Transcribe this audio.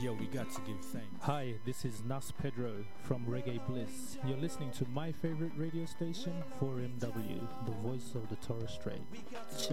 Yo, we got to give thanks. Hi, this is Nas Pedro from Reggae Bliss. You're listening to my favorite radio station, 4MW, the voice of the Torres Strait. Check.